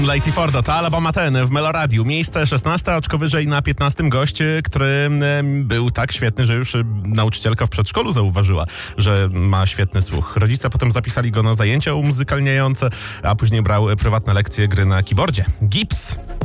Lady Fordo, to Alabama Ten w Meloradiu. Miejsce 16, oczko wyżej na 15 gość, który był tak świetny, że już nauczycielka w przedszkolu zauważyła, że ma świetny słuch. Rodzice potem zapisali go na zajęcia umuzykalniające, a później brał prywatne lekcje gry na keyboardzie. Gibbs.